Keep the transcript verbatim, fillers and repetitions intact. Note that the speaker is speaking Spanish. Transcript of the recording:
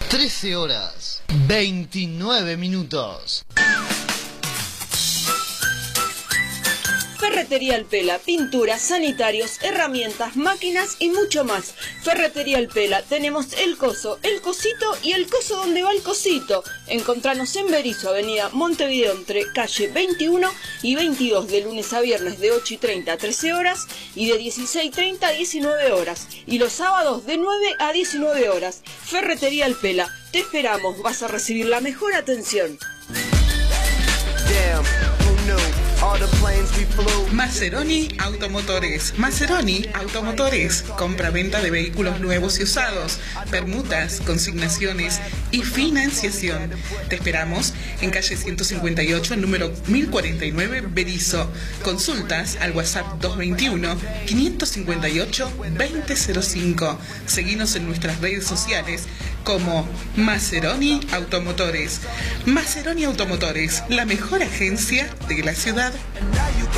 trece horas, veintinueve minutos. Ferretería El Pela, pinturas, sanitarios, herramientas, máquinas y mucho más. Ferretería El Pela, tenemos el coso, el cosito y el coso donde va el cosito. Encontranos en Berisso, avenida Montevideo, entre calle veintiuno y veintidós, de lunes a viernes de ocho y treinta a trece horas y de dieciséis y treinta a diecinueve horas. Y los sábados de nueve a diecinueve horas. Ferretería El Pela, te esperamos, vas a recibir la mejor atención. Damn, who knew? All the planes we flew. Maseroni Automotores. Maseroni Automotores. Compra-venta de vehículos nuevos y usados, permutas, consignaciones y financiación. Te esperamos en calle ciento cincuenta y ocho, número mil cuarenta y nueve, Berisso. Consultas al WhatsApp dos veintiuno, quinientos cincuenta y ocho, veinte cero cinco. Seguinos en nuestras redes sociales como Maseroni Automotores. Maseroni Automotores, la mejor agencia de la ciudad.